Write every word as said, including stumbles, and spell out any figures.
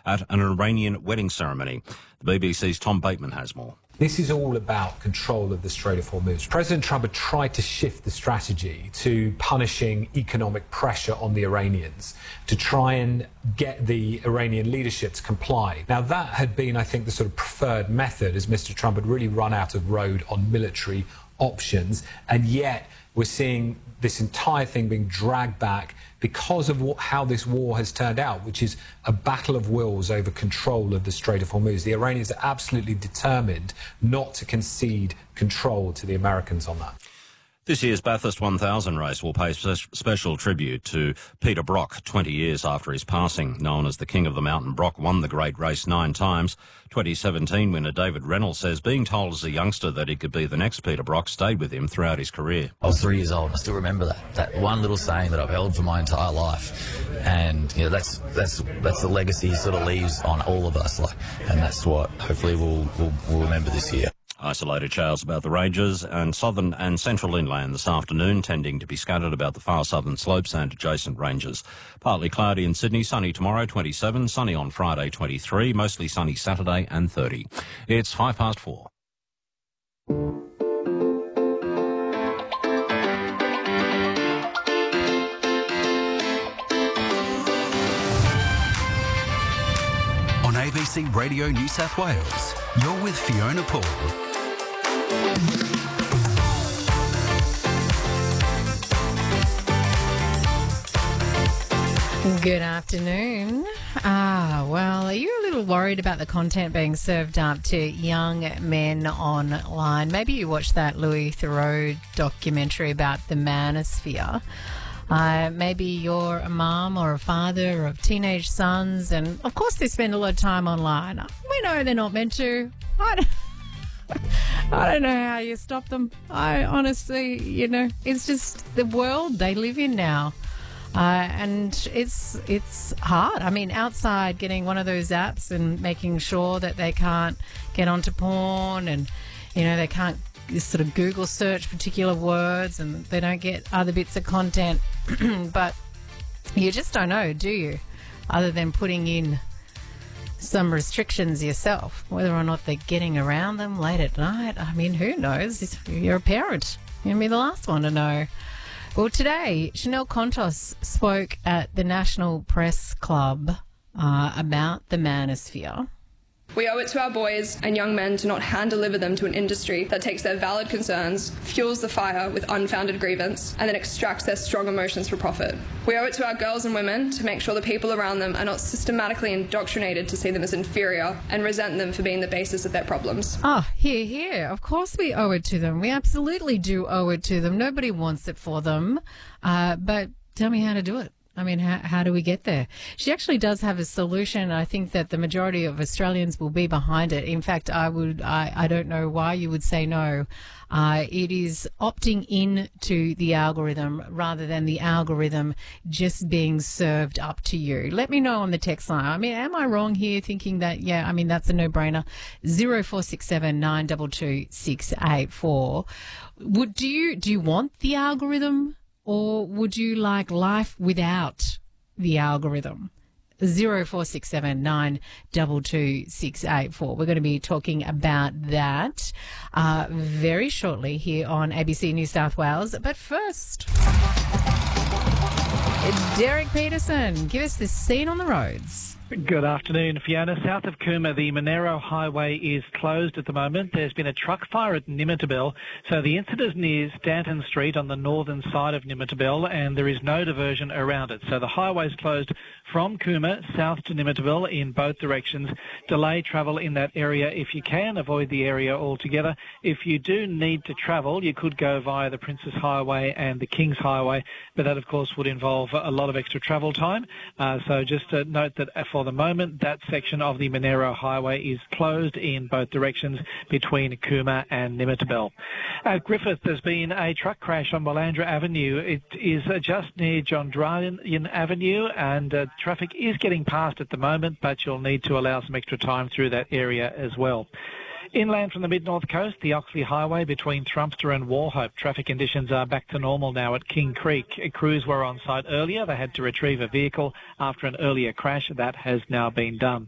at an Iranian wedding ceremony. The B B C's Tom Bateman has more. This is all about control of the Strait of Hormuz. President Trump had tried to shift the strategy to punishing economic pressure on the Iranians, to try and get the Iranian leadership to comply. Now, that had been, I think, the sort of preferred method, as Mister Trump had really run out of road on military options, and yet we're seeing this entire thing being dragged back because of what, how this war has turned out, which is a battle of wills over control of the Strait of Hormuz. The Iranians are absolutely determined not to concede control to the Americans on that. This year's Bathurst one thousand race will pay spe- special tribute to Peter Brock twenty years after his passing. Known as the King of the Mountain, Brock won the great race nine times. twenty seventeen winner David Reynolds says being told as a youngster that he could be the next Peter Brock stayed with him throughout his career. I was three years old. I still remember that. That one little saying that I've held for my entire life. And, you know, that's that's that's the legacy he sort of leaves on all of us. Like, and that's what hopefully we'll, we'll, we'll remember this year. Isolated showers about the ranges and southern and central inland this afternoon, tending to be scattered about the far southern slopes and adjacent ranges. Partly cloudy in Sydney, sunny tomorrow, twenty-seven, sunny on Friday, twenty-three, mostly sunny Saturday and thirty. It's five past four. On A B C Radio New South Wales, you're with Fiona Paul. Good afternoon. Ah, well, are you a little worried about the content being served up to young men online? Maybe you watched that Louis Theroux documentary about the manosphere. Uh, maybe you're a mum or a father of teenage sons, and of course they spend a lot of time online. We know they're not meant to. I don't, I don't know how you stop them. I honestly, you know, it's just the world they live in now. Uh, and it's it's hard. I mean, outside getting one of those apps and making sure that they can't get onto porn, and, you know, they can't sort of Google search particular words, and they don't get other bits of content. But you just don't know, do you? Other than putting in some restrictions yourself, whether or not they're getting around them late at night. I mean, who knows? You're a parent. You'll be the last one to know. Well, today, Chanel Contos spoke at the National Press Club uh, about the manosphere. We owe it to our boys and young men to not hand-deliver them to an industry that takes their valid concerns, fuels the fire with unfounded grievance, and then extracts their strong emotions for profit. We owe it to our girls and women to make sure the people around them are not systematically indoctrinated to see them as inferior and resent them for being the basis of their problems. Oh, here, here. Of course we owe it to them. We absolutely do owe it to them. Nobody wants it for them. Uh, but tell me how to do it. I mean, how, how do we get there? She actually does have a solution. I think that the majority of Australians will be behind it. In fact, I would, I, I don't know why you would say no. Uh, it is opting in to the algorithm rather than the algorithm just being served up to you. Let me know on the text line. I mean, am I wrong here thinking that, yeah, I mean, that's a no-brainer? zero four six seven nine two two six eight four. Would, do you, do you want the algorithm? Or would you like life without the algorithm? zero four six seven nine two two six eight four. We're going to be talking about that uh, very shortly here on A B C New South Wales. But first, Derek Peterson, give us the scene on the roads. Good afternoon, Fiona. South of Cooma, the Monero Highway is closed at the moment. There's been a truck fire at Nimitabel, so the incident is near Stanton Street on the northern side of Nimitabel, and there is no diversion around it. So the highway is closed from Cooma south to Nimitabel in both directions. Delay travel in that area if you can. Avoid the area altogether. If you do need to travel, you could go via the Princess Highway and the Kings Highway, but that, of course, would involve a lot of extra travel time. Uh, so just uh, note that for the moment, that section of the Monero Highway is closed in both directions between Cooma and Nimitabel. At Griffith, there's been a truck crash on Willandra Avenue. It is uh, just near John Dryden Avenue, and uh, traffic is getting past at the moment, but you'll need to allow some extra time through that area as well. Inland from the mid-north coast, the Oxley Highway between Thrumpster and Wauchope. Traffic conditions are back to normal now at King Creek. Crews were on site earlier. They had to retrieve a vehicle after an earlier crash. That has now been done.